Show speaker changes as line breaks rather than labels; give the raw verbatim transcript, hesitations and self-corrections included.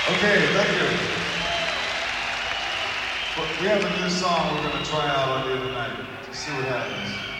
Okay, thank you. But we have a new song we're going to try out on here tonight. See what happens.